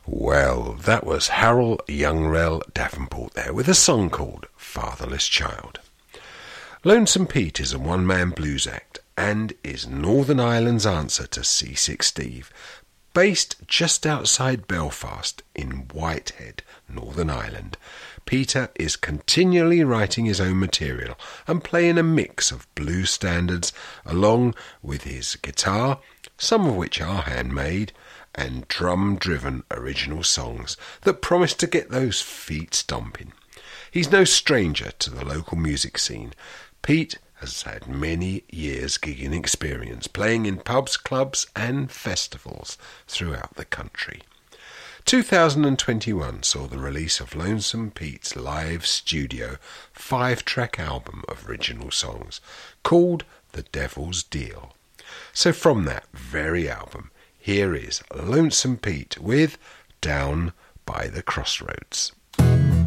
Well, that was Harold Youngrell Davenport there with a song called Fatherless Child. Lonesome Pete is a one-man blues act and is Northern Ireland's answer to Seasick Steve, based just outside Belfast in Whitehead, Northern Ireland. Peter is continually writing his own material and playing a mix of blues standards along with his guitar, some of which are handmade, and drum-driven original songs that promise to get those feet stomping. He's no stranger to the local music scene. Pete has had many years gigging experience, playing in pubs, clubs and festivals throughout the country. 2021 saw the release of Lonesome Pete's live studio 5-track album of original songs called The Devil's Deal. So from that very album, here is Lonesome Pete with Down by the Crossroads.